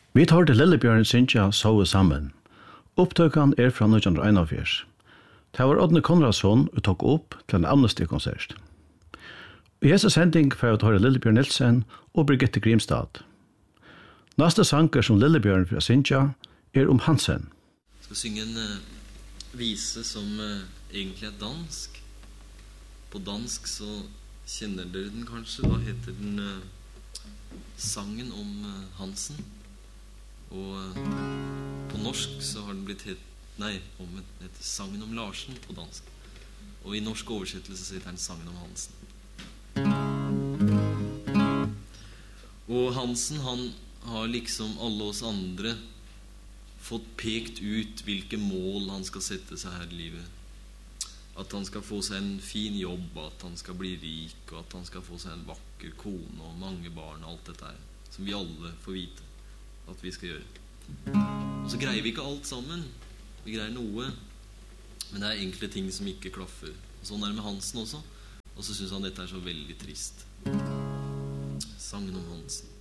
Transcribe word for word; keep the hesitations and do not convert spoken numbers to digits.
Vi tar til Lillebjørn Sintja sove sammen. Opptøkan er fra nitjan einogfjørs. Det var Odne Konradsson og tok opp til en Amnesty-konsert. I hese sending får vi høre Lillebjørn Nilsen og Birgitte Grimstad. Neste sanger som Lillebjørn fra Sintja er om Hansen. Jeg skal synge en uh, vise som uh, egentlig er dansk. På dansk så kjenner dere den kanskje. Da heter den uh, Sangen om uh, Hansen. Og uh, på norsk så har den blitt het, nei, om den heter Sangen om Larsen på dansk. Og i norsk oversettelse så heter den Sangen om Hansen. Og Hansen, han har liksom alle oss andre fått pekt ut hvilke mål han skal sette seg her i livet. At han skal få seg en fin jobb, at han skal bli rik, og at han skal få seg en vakker kone og mange barn, alt dette her, som vi alle får vite at vi skal gjøre. Og så greier vi ikke alt sammen. Vi greier noe, men det er enkle ting som ikke klaffer. Sånn er det med Hansen også. Og så synes han dette er så veldig trist. Sangen om Hansen.